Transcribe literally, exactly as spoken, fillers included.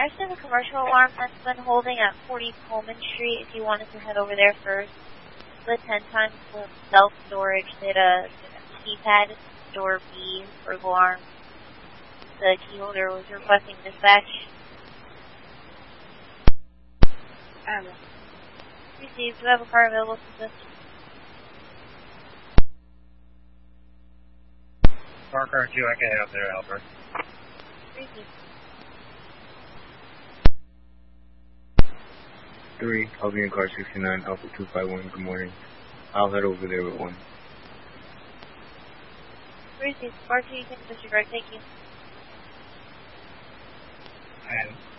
I just have a commercial alarm that's been holding at forty Coleman Street if you wanted to head over there first. The ten times self-storage. They had a keypad, door B for alarm. The key holder was requesting dispatch. Um, received. Do I have a car available to assist? Car car two, I can head up there, Albert. Received. three, Albion Car sixty-nine, Alpha two five one, good morning. I'll head over there with one. Received. Car two, you can disregard. Thank you. And